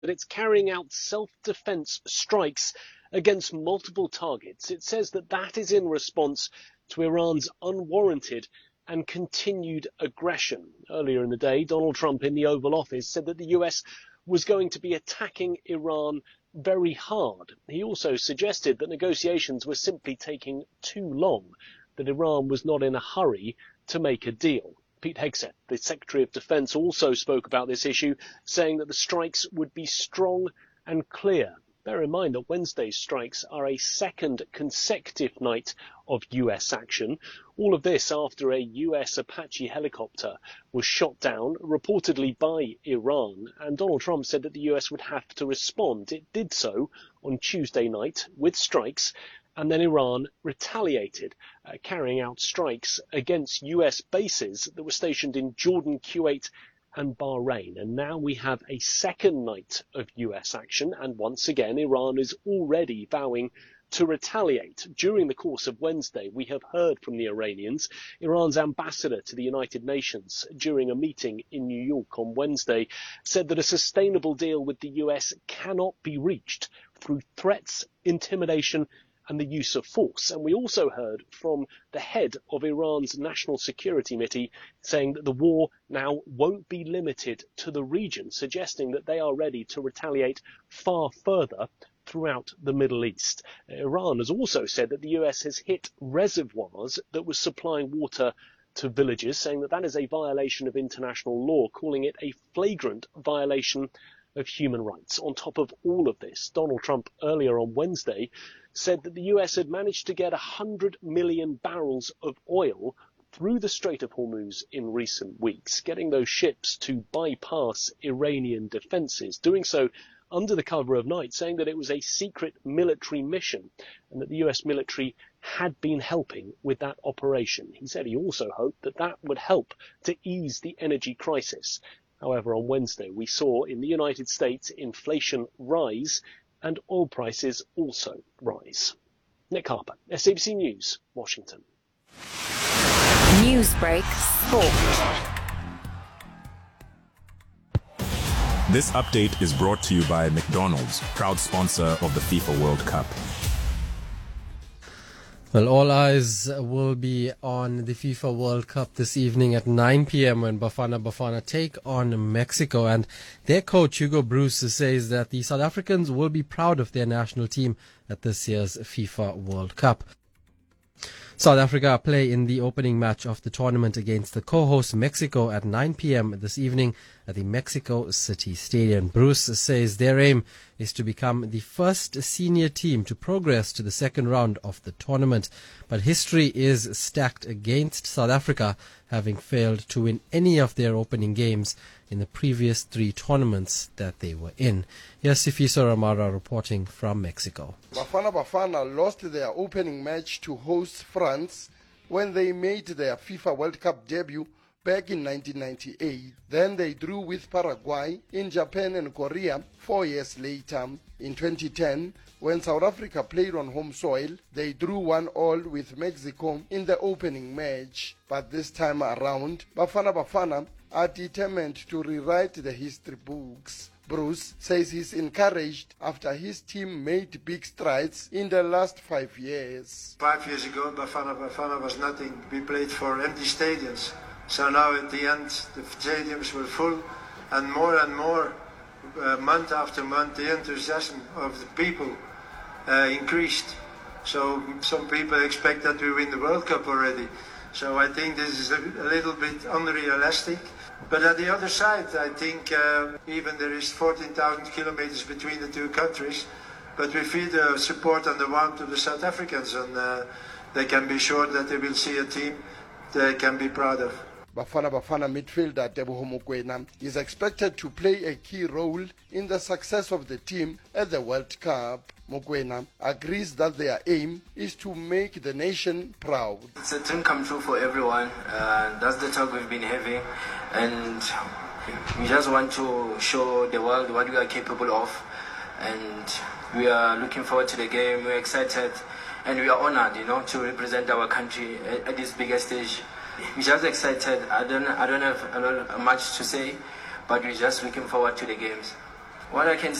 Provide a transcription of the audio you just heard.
that it's carrying out self-defense strikes against multiple targets. It says that that is in response to Iran's unwarranted and continued aggression. Earlier in the day, Donald Trump in the Oval Office said that the US was going to be attacking Iran very hard. He also suggested that negotiations were simply taking too long, that Iran was not in a hurry to make a deal. Pete Hegseth, the Secretary of Defense, also spoke about this issue, saying that the strikes would be strong and clear. Bear in mind that Wednesday's strikes are a second consecutive night of US action. All of this after a US Apache helicopter was shot down, reportedly by Iran, and Donald Trump said that the US would have to respond. It did so on Tuesday night with strikes, and then Iran retaliated, carrying out strikes against US bases that were stationed in Jordan, Kuwait, and Bahrain. And now we have a second night of US action, and once again Iran is already vowing to retaliate. During the course of Wednesday, we have heard from the Iranians. Iran's ambassador to the United Nations, during a meeting in New York on Wednesday, said that a sustainable deal with the US cannot be reached through threats, intimidation, and the use of force. And we also heard from the head of Iran's National Security Committee saying that the war now won't be limited to the region, suggesting that they are ready to retaliate far further throughout the Middle East. Iran has also said that the US has hit reservoirs that were supplying water to villages, saying that that is a violation of international law, calling it a flagrant violation of human rights. On top of all of this, Donald Trump earlier on Wednesday said that the US had managed to get 100 million barrels of oil through the Strait of Hormuz in recent weeks, getting those ships to bypass Iranian defences, doing so under the cover of night, saying that it was a secret military mission and that the US military had been helping with that operation. He said he also hoped that that would help to ease the energy crisis. However, on Wednesday, we saw in the United States inflation rise and oil prices also rise. Nick Harper, SABC News, Washington. Newsbreak Sport. This update is brought to you by McDonald's, proud sponsor of the FIFA World Cup. Well, all eyes will be on the FIFA World Cup this evening at 9 p.m. when Bafana take on Mexico. And their coach, Hugo Broos, says that the South Africans will be proud of their national team at this year's FIFA World Cup. South Africa play in the opening match of the tournament against the co-host Mexico at 9 p.m. this evening at the Mexico City Stadium. Bruce says their aim is to become the first senior team to progress to the second round of the tournament. But history is stacked against South Africa, having failed to win any of their opening games in the previous 3 tournaments that they were in. Here's Sifiso Ramara reporting from Mexico. Bafana lost their opening match to host France when they made their FIFA World Cup debut back in 1998. Then they drew with Paraguay in Japan and Korea 4 years later. In 2010, when South Africa played on home soil, they drew 1-1 with Mexico in the opening match. But this time around, Bafana are determined to rewrite the history books. Bruce says he's encouraged after his team made big strides in the last 5 years. 5 years ago, Bafana was nothing. We played for empty stadiums. So now at the end, the stadiums were full, and more, month after month, the enthusiasm of the people increased. So some people expect that we win the World Cup already. So I think this is a little bit unrealistic. But at the other side, I think even there is 14,000 kilometers between the two countries, but we feel the support and the warmth of the South Africans, and they can be sure that they will see a team they can be proud of. Bafana midfielder Teboho Mokoena is expected to play a key role in the success of the team at the World Cup. Mokoena agrees that their aim is to make the nation proud. It's a dream come true for everyone. That's the talk we've been having, and we just want to show the world what we are capable of, and we are looking forward to the game. We're excited and we are honored, to represent our country at this bigger stage. We're just excited. I don't have much to say, but we're just looking forward to the games. what I can